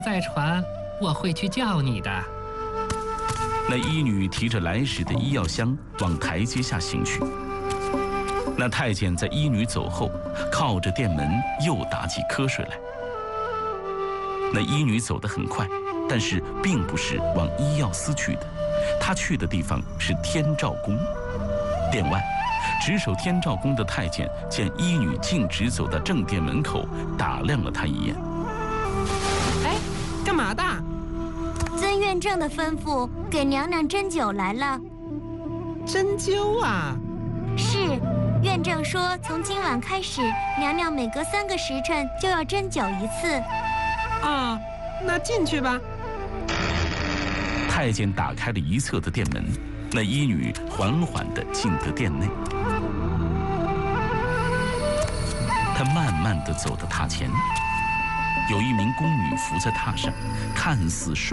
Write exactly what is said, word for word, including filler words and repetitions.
再传，我会去叫你的。 那医女提着来时的医药箱往台阶下行去。那太监在医女走后，靠着殿门又打起瞌睡来。那医女走得很快，但是并不是往医药司去的，她去的地方是天照宫。殿外，值守天照宫的太监见医女径直走到正殿门口，打量了她一眼。 哎，干嘛的？ 曾院正的吩咐，给娘娘针灸来了。 针灸啊？ 是，院正说从今晚开始，娘娘每隔三个时辰就要针灸一次。 啊，那进去吧。 太监打开了一侧的殿门，那医女缓缓地进得殿内。她慢慢地走到榻前，有一名宫女伏在榻上，看似睡。